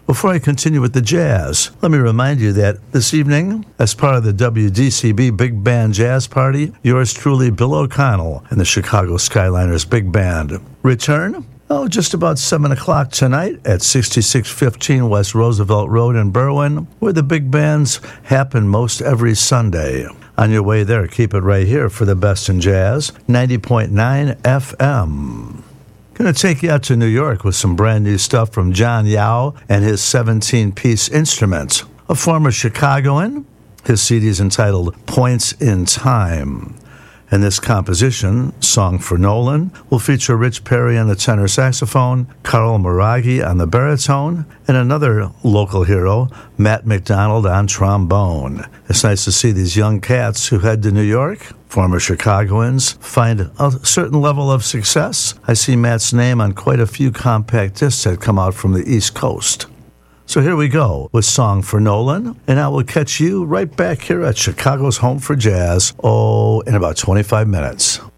Before I continue with the jazz, let me remind you that this evening, as part of the WDCB Big Band Jazz Party, yours truly, Bill O'Connell, and the Chicago Skyliners Big Band return. Just about 7 o'clock tonight at 6615 West Roosevelt Road in Berwyn, where the big bands happen most every Sunday. On your way there, keep it right here for the best in jazz, 90.9 FM. Going to take you out to New York with some brand new stuff from John Yao and his 17-piece instruments. A former Chicagoan, his CD is entitled Points in Time. And this composition, Song for Nolan, will feature Rich Perry on the tenor saxophone, Carl Maraghi on the baritone, and another local hero, Matt McDonald on trombone. It's nice to see these young cats who head to New York, former Chicagoans, find a certain level of success. I see Matt's name on quite a few compact discs that come out from the East Coast. So here we go with Song for Nolan, and I will catch you right back here at Chicago's Home for Jazz, in about 25 minutes.